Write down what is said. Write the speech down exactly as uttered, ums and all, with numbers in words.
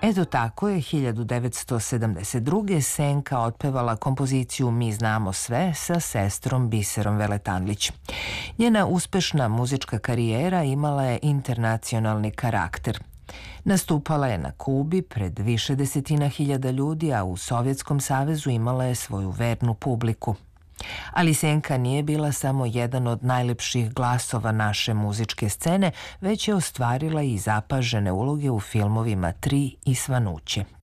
Eto tako je hiljadu devetsto sedamdeset druge. Senka otpevala kompoziciju Mi znamo sve sa sestrom Biserom Veletanlić. Njena uspešna muzička karijera imala je internacionalni karakter. Nastupala je na Kubi pred više desetina hiljada ljudi, a u Sovjetskom savezu imala je svoju vernu publiku. Ali Senka nije bila samo jedan od najlepših glasova naše muzičke scene, već je ostvarila i zapažene uloge u filmovima Tri i Svanuće.